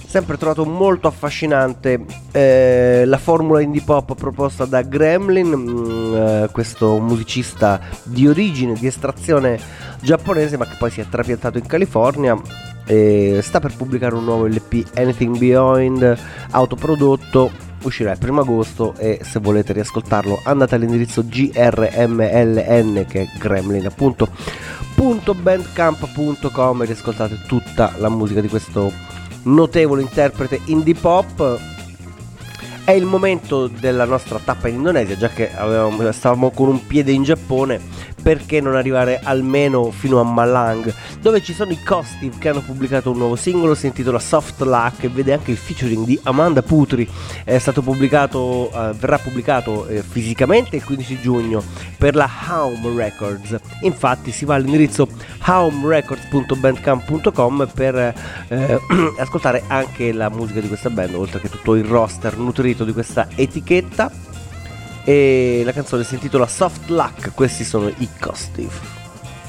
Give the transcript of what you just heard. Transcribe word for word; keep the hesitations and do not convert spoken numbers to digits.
sempre trovato molto affascinante eh, la formula indie pop proposta da Gremlin, mh, eh, questo musicista di origine, di estrazione giapponese, ma che poi si è trapiantato in California. E sta per pubblicare un nuovo L P, Anything Beyond, autoprodotto, uscirà il primo agosto, e se volete riascoltarlo andate all'indirizzo grmln, che è Gremlin appunto, .bandcamp punto com, e riascoltate tutta la musica di questo notevole interprete indie pop. È il momento della nostra tappa in Indonesia, già che avevamo, stavamo con un piede in Giappone, perché non arrivare almeno fino a Malang, dove ci sono i Costive, che hanno pubblicato un nuovo singolo, si intitola Soft Luck, e vede anche il featuring di Amanda Putri. È stato pubblicato, eh, verrà pubblicato eh, fisicamente il quindici giugno per la Home Records. Infatti si va all'indirizzo home records punto bandcamp punto com per eh, ascoltare anche la musica di questa band, oltre che tutto il roster nutrito di questa etichetta. E la canzone si intitola Soft Luck, questi sono i Costive.